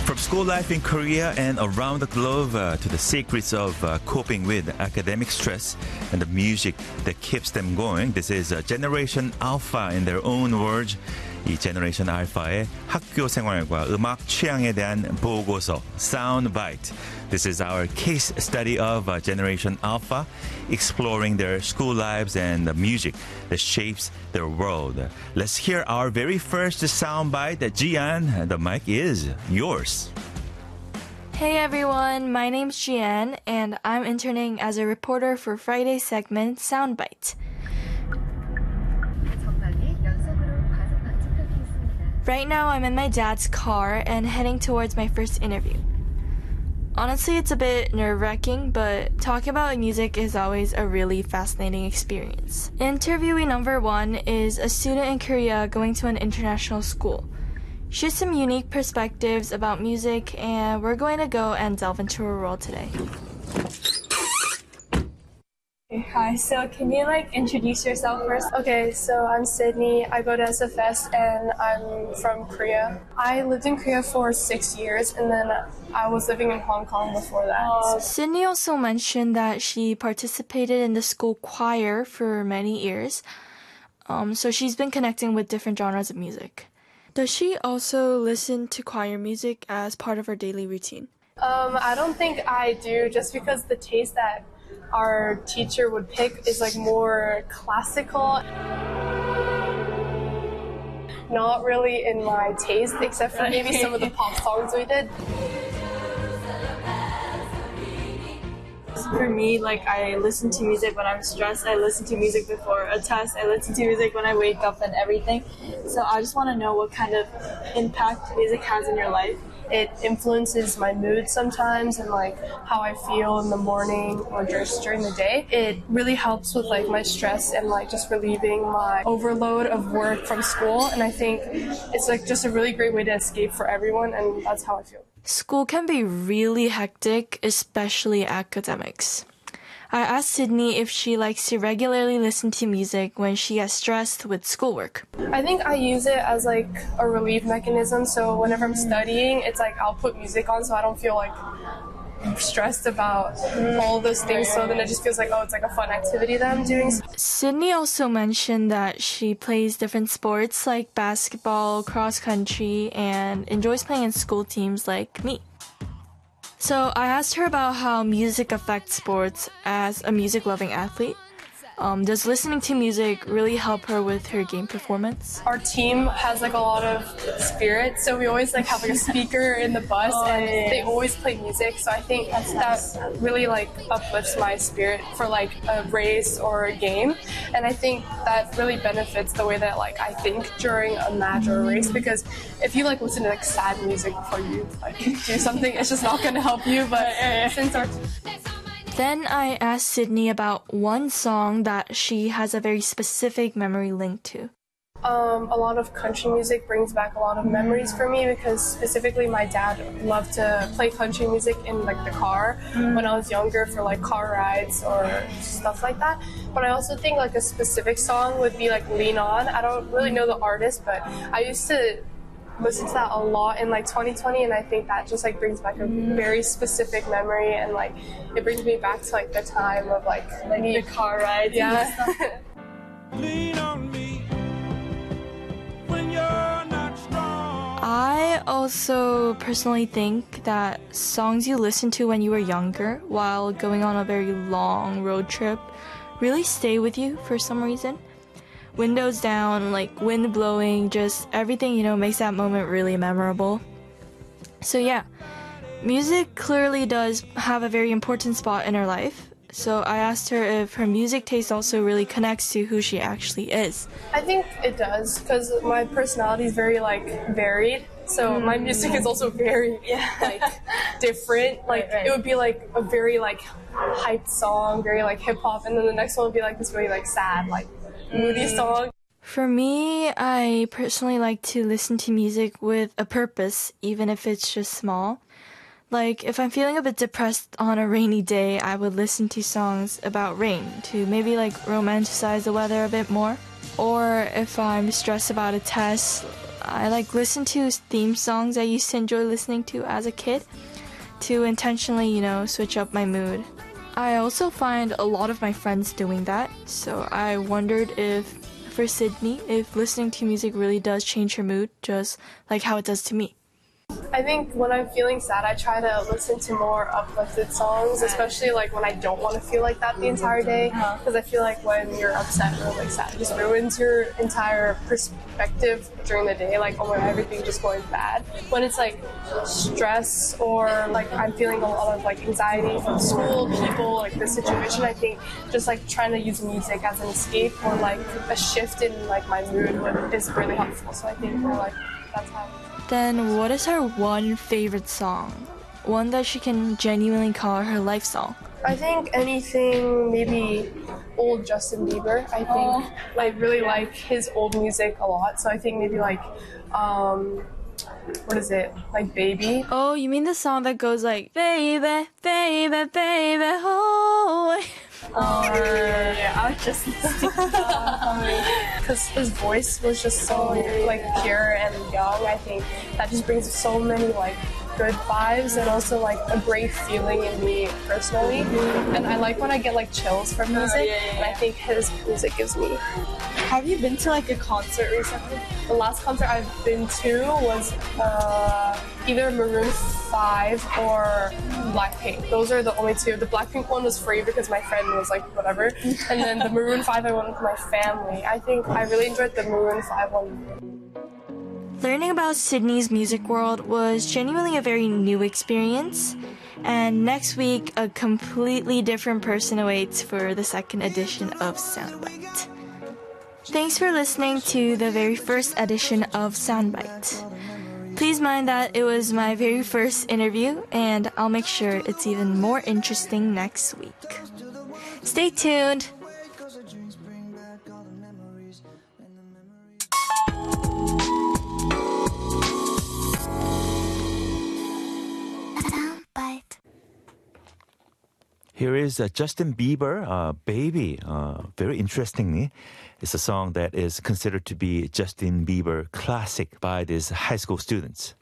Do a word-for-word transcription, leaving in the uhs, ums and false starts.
From school life in Korea and around the globe uh, to the secrets of uh, coping with academic stress and the music that keeps them going. This is uh, Generation Alpha in their own words. 이 Generation Alpha의 학교 생활과 음악 취향에 대한 보고서 Soundbite. This is our case study of uh, Generation Alpha, exploring their school lives and the music that shapes their world. Let's hear our very first soundbite. Jian, the mic is yours. Hey everyone, my name's Jian, and I'm interning as a reporter for Friday's segment Soundbite. Right now, I'm in my dad's car and heading towards my first interview. Honestly, it's a bit nerve-wracking, but talking about music is always a really fascinating experience. Interviewee number one is a student in Korea going to an international school. She has some unique perspectives about music, and we're going to go and delve into her world today. Hi, so can you like introduce yourself first? Okay, so I'm Sydney. I go to S F S and I'm from Korea. I lived in Korea for six years and then I was living in Hong Kong before that. Uh, Sydney also mentioned that she participated in the school choir for many years. Um, so she's been connecting with different genres of music. Does she also listen to choir music as part of her daily routine? Um, I don't think I do, just because the taste that our teacher would pick is like more classical. Not really in my taste, except for maybe some of the pop songs we did. For me, like I listen to music when I'm stressed, I listen to music before a test, I listen to music when I wake up and everything. So I just want to know what kind of impact music has in your life. It influences my mood sometimes and like how I feel in the morning or just during the day. It really helps with like my stress and like just relieving my overload of work from school, and I think it's like just a really great way to escape for everyone, and that's how I feel. School can be really hectic, especially academics. I asked Sydney if she likes to regularly listen to music when she gets stressed with schoolwork. I think I use it as like a relief mechanism, so whenever I'm studying, it's like I'll put music on so I don't feel like stressed about all those things, so then it just feels like, oh, it's like a fun activity that I'm doing. Sydney also mentioned that she plays different sports like basketball, cross country, and enjoys playing in school teams like me. So I asked her about how music affects sports as a music-loving athlete. Um, does listening to music really help her with her game performance? Our team has like a lot of spirit, so we always like have like a speaker in the bus, oh, and yeah. They always play music. So I think that really like uplifts my spirit for like a race or a game, and I think that really benefits the way that like I think during a match or a race. Because if you like listen to like sad music before you like do something, it's just not going to help you. But since our Then I asked Sydney about one song that she has a very specific memory linked to. Um, a lot of country music brings back a lot of memories for me, because specifically my dad loved to play country music in like the car when I was younger for like car rides or stuff like that. But I also think like a specific song would be like Lean On. I don't really know the artist, but I used to listen to that a lot in like twenty twenty, and I think that just like brings back a very specific memory, and like it brings me back to like the time of like, like me, the car rides. Yeah. Lean on me when you're not strong. I also personally think that songs you listen to when you were younger while going on a very long road trip really stay with you for some reason. Windows down, like wind blowing, just everything, you know, makes that moment really memorable. So yeah, music clearly does have a very important spot in her life. So I asked her if her music taste also really connects to who she actually is. I think it does, because my personality is very like varied. So my music is also very yeah. like different. Like right, right. It would be like a very like hyped song, very like hip hop, and then the next one would be like this really like sad, like moody song. For me, I personally like to listen to music with a purpose, even if it's just small. Like, if I'm feeling a bit depressed on a rainy day, I would listen to songs about rain to maybe like romanticize the weather a bit more. Or if I'm stressed about a test, I like listen to theme songs I used to enjoy listening to as a kid to intentionally, you know, switch up my mood. I also find a lot of my friends doing that, so I wondered if, for Sydney, if listening to music really does change her mood, just like how it does to me. I think when I'm feeling sad, I try to listen to more uplifted songs, especially like when I don't want to feel like that the entire day, because I feel like when you're upset or like sad, it just ruins your entire perspective during the day, like, oh my god, everything just going bad. When it's like stress or like I'm feeling a lot of like anxiety from school, people, like the situation, I think just like trying to use music as an escape or like a shift in like my mood is really helpful. So I think we're like, that's how. Then what is her one favorite song? One that she can genuinely call her life song? I think anything, maybe old Justin Bieber. I think oh. I really like his old music a lot. So I think maybe like, um, what is it? Like Baby. Oh, you mean the song that goes like, baby, baby, baby, oh. Oh, yeah, yeah, I was just because his voice was just so like pure and young. I think that just brings so many like good vibes and also like a great feeling in me personally. And I like when I get like chills from music, uh, yeah, yeah, yeah. and I think his music gives me. Have you been to like a concert recently? The last concert I've been to was uh, either Maroon five or Blackpink. Those are the only two. The Blackpink one was free because my friend was like, whatever. And then the Maroon five I went with my family. I think I really enjoyed the Maroon five one. Learning about Sydney's music world was genuinely a very new experience. And next week, a completely different person awaits for the second edition of Soundbite. Thanks for listening to the very first edition of Soundbite. Please mind that it was my very first interview, and I'll make sure it's even more interesting next week. Stay tuned! Soundbite. Here is uh, Justin Bieber, uh, Baby. Uh, very interestingly, it's a song that is considered to be Justin Bieber classic by these high school students.